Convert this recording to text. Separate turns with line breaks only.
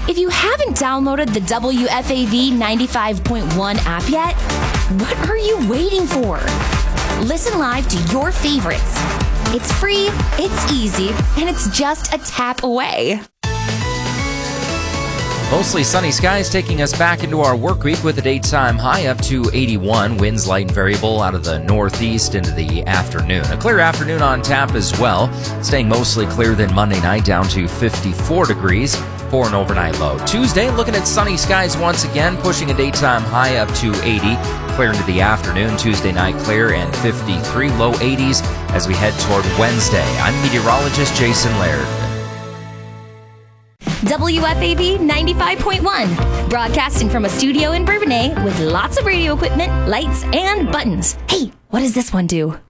If you haven't downloaded the WFAV 95.1 app yet, what are you waiting for? Listen live to your favorites. It's free, it's easy, and it's just a tap away.
Mostly sunny skies taking us back into our work week with a daytime high up to 81. Winds light and variable out of the northeast into the afternoon. A clear afternoon on tap as well. Staying mostly clear than Monday night down to 54 degrees for an overnight low. Tuesday looking at sunny skies once again, pushing a daytime high up to 80. Clear into the afternoon. Tuesday night clear and 53, low 80s as we head toward Wednesday. I'm meteorologist Jason Laird.
WFAV 95.1, broadcasting from a studio in Bourbonnais with lots of radio equipment, lights, and buttons. Hey, what does this one do?